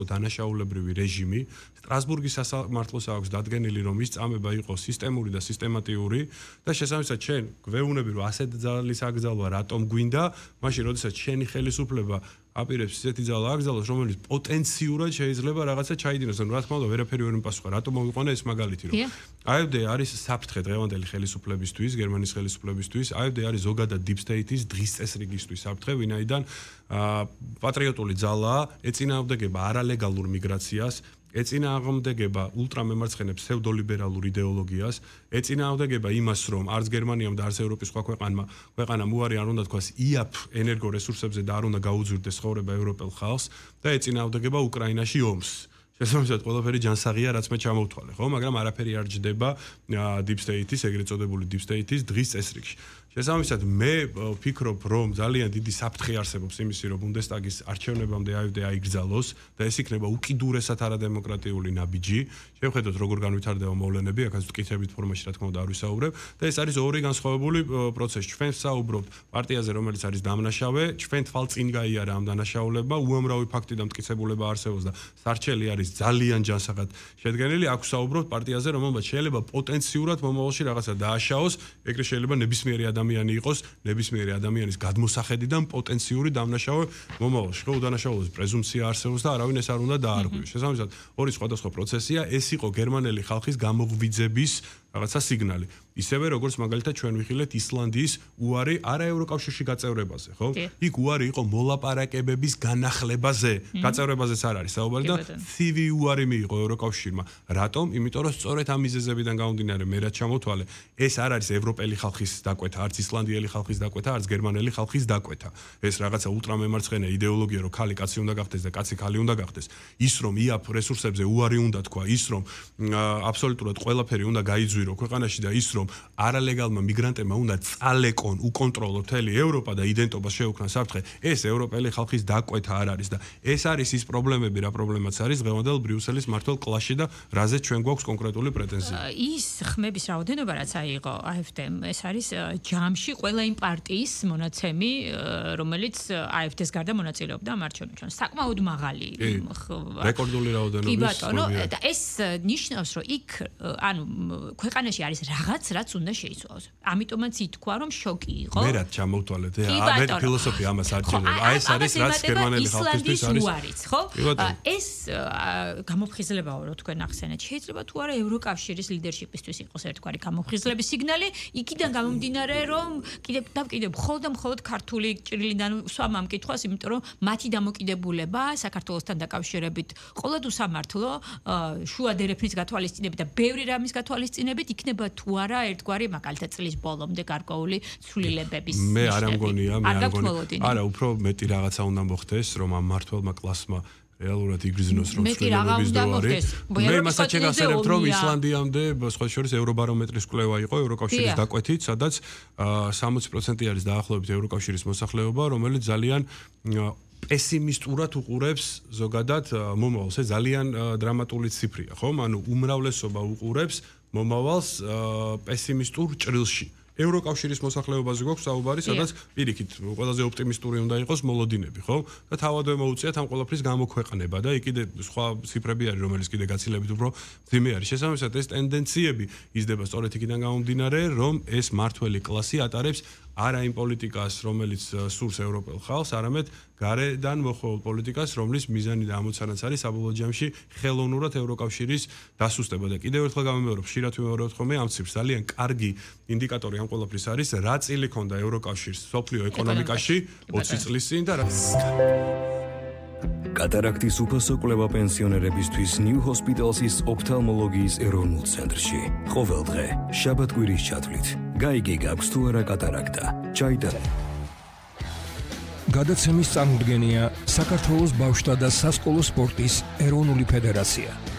დანაშაულებრივი რეჟიმი, სტრასბურგის სასამართლოს აქვს დადგენილი, რომ ის წამება იყო სისტემური და სისტემატიური და შესაბამისად ჩვენ გვეუბნები, რომ ასეთ ძალის აკრძალვა რატომ გვინდა, მაშინ როდესაც შენი ხელისუფლება აპირებს ისეთი ძალა აკრძალოს, რომელიც პოტენციურად შეიძლება რაღაცა ჩაიდინოს, რომ რა თქმა უნდა ვერაფერი ვერ მიპასუხა, რატომ მოვიყვანა ეს მაგალითი, რომ AfD არის საფრთხე დღევანდელი ხელისუფლებისთვის, გერმანიის ხელისუფლებისთვის, AfD არის ზოგადად deep state-ის დღის წესრიგისთვის საფრთხე, ვინაიდან პატრიოტული ძალაა, ეწინააღმდეგება არალეგალურ მიგრაციას, ეწინააღმდეგება ულტრამემარცხენე ფსევდოლიბერალურ იდეოლოგიას, ეწინააღმდეგება იმას, რომ არც გერმანიამ და არც ევროპის სხვა ქვეყანამ უარი არ უნდა თქვას იაფ ენერგორესურსებზე და არ უნდა გაუძვირდეს ცხოვრება ევროპელ ხალხს და ეწინააღმდეგება უკრაინაში ომს. შესაბამისად ყველაფერი ჯანსაღია, რაც მე ჩამოვთვალე, ხო, მაგრამ არაფერი არ ჯდება deep state-ის, ეგრეთ წოდებული deep state-ის დღის წესრიგში. შესაბამისად მე ვფიქრობ, რომ ძალიან დიდი საფრთხე არსებობს იმისი, რომ ბუნდესტაგის არჩევნებამდე AfD აიგრძალოს და ეს იქნება უკიდურესად არადემოკრატიული ნაბიჯი. შევხედოთ, როგორ განვითარდება მოვლენები, აქაც ვკითხებით ფორმაში, რა თქმა უნდა, არ ვისაუბრებ და ეს არის ორი განსხვავებული პროცესი. ჩვენ ვსაუბრობთ პარტიაზე, რომელიც არის დამნაშავე, ჩვენ თვალწინ გაიარა ამ დანაშაულებმა, უამრავი ფაქტი და მტკიცებულება არსებობს და სარჩელი არის ძალიან ჯანსაღად შედგენილი. აქ ვსაუბრობთ პარტიაზე, რომელმაც შეიძლება პოტენციურად მომავალში რაღაცა დააშაოს, ეგრე შეიძლება ნებისმიერი ადამიანი იყოს, ნებისმიერი ადამიანის გადმოსახედიდან პოტენციური დამნაშავე მომავალში. ხო, უდანაშაულობის პრეზუმპცია არსებობს და არავინ ეს არ უნდა დაარღვიოს. შესაბამისად, ორი სხვადასხვა პროცესია, ეს იყო გერმანელი ხალხის გამოღვიძების რაღაცა სიგნალი. ისევე როგორც მაგალითად ჩვენ ვიხილეთ ისლანდიის უარი არა ევროკავშირში გაწევრებაზე, ხო? იქ უარი იყო მოლაპარაკებების განახლებაზე, გაწევრებაზეც არ არის საუბარი და ცივი უარი მიიღო ევროკავშირმა. რატომ? იმიტომ რომ სწორედ ამ მიზეზებიდან გამომდინარე მე რაც ჩამოთვალე, ეს არ არის ევროპელი ხალხის დაკვეთა, არც ისლანდიელი ხალხის დაკვეთა, არც გერმანელი ხალხის დაკვეთა. ეს რაღაცა ულტრამემარცხენე იდეოლოგია, რომ ქალი კაცი უნდა გახდეს და კაცი ქალი უნდა გახდეს. ის რომ იაფ რესურსებზე უარი უნდა თქვა, ის რომ აბსოლუტურად ყველაფერი უნდა გაიძვირო ქვეყანაში და ის რომ არალეგალმა მიგრანტებმა უნდა წალეკონ უკონტროლო მთელი ევროპა და იდენტობა შეუქმნან საფრთხე, ეს ევროპელი ხალხის დაკვეთა არ არის და ეს არის ის პრობლემები, რა პრობლემაც არის დღევანდელ ბრიუსელის მართლ კლასში და რაზეც ჩვენ გვაქვს კონკრეტული პრეტენზია. ის ხმების რაოდენობა რაც აიღო AfD-მ, ეს არის ჯამში ყველა იმ პარტიის მონაცემი, რომელიც AfD-ს გარდა მონაწილეობდა ამ არჩევნებში. საკმაოდ მაღალი რეკორდული რაოდენობის. კი ბატონო, და ეს ნიშნავს, რომ იქ ანუ ქვეყანაში არის რაღაც, რაც უნდა შეიცვალოს. ამიტომაც ითქვა, რომ შოკი იყო. მე რაც ჩამოვთვალეთ, მე ფილოსოფია ამას არ ჭირდება. აი ეს არის რაც გერმანელი ხალხისთვის არის. ხო? ეს გამოფხიზლებაო, რო თქვენ ახსენეთ. შეიძლება თუ არა ევროკავშირის ლიდერშიპისთვის იყოს ერთგვარი გამოფხიზლების სიგნალი, იქიდან გამომდინარე, რომ კიდევ მხოლოდ ქართული ჭრილიდან ვსვამ ამ კითხვას, იმიტომ რომ მათი დამოკიდებულება საქართველოსთან დაკავშირებით ყოველდღე უსამართლო, შუა დერეფნის გათვალისწინებით და ბევრი რამის გათვალისწინებით იქნება თუ არა ერთგვარი მაგალითად წლის ბოლომდე გარკვეული ცვლილებების ნიშნები. მე არ ამგონია, არა, უფრო μέτი რაღაცა უნდა მოხდეს, რომ ამ მმართველმა კლასმა რეალურად იგრძნოს რომ ცვლილებების დოარი. მე მასაც შეგახსენებთ, რომ ისლანდიამდე სხვა შორის ევრობარომეტრის კვლევა იყო ევროკავშირის დაკვეთით, სადაც 60% არის დაახლოებით ევროკავშირის მოსახლეობა, რომელიც ძალიან პესიმისტურად უყურებს ზოგადად მომავალს. ეს ძალიან დრამატული ციფრია, ხო? ანუ უმრავლესობა უყურებს მომავალს პესიმისტურ ჭრილში. ევროკავშირის მოსახლეობაზე გვაქვს საუბარი, სადაც პირიქით ყველაზე ოპტიმისტური უნდა იყოს მოლოდინები, ხო? და თავადვე მოუწიათ ამ ყველაფრის გამოქვეყნება და იქ კიდე სხვა ციფრები არის, რომელიც კიდე გაცილებით უფრო ძიმე არის. შესაბამისად, ეს ტენდენციები იზრდება სწორედ იქიდან გამომდინარე, რომ ეს მართველი კლასი ატარებს არა იმ პოლიტიკას, რომელიც სურს ევროპელ ხალხს, არამედ გარედან მოხვეულ პოლიტიკას, რომლის მიზანი და ამოცანაც არის საბოლოო ჯამში ხელოვნურად ევროკავშირის დასუსტება. და კიდევ ერთხელ გამიმეორებ, ხშირად ვიმეორებთ ხოლმე ამ ციფრს, ძალიან კარგი ინდიკატორი ამ ყველაფრის არის, რა წილი ქონდა ევროკავშირს სოფლიო ეკონომიკაში 20 წლის წინ და რა კატარაქტის უფასო კვლევა პენსიონერებისთვის New Hospital's ოფთალმოლოგიის ეროვნულ ცენტრში. ყოველდღე, შაბათ-კვირის ჩათვლით. გაიგე გაქვს თუ არა კატარაქტა. ჩაიტარ. გადაცემის წარმოდგენია საქართველოს ბავშვთა და სასკოლო სპორტის ეროვნული ფედერაცია.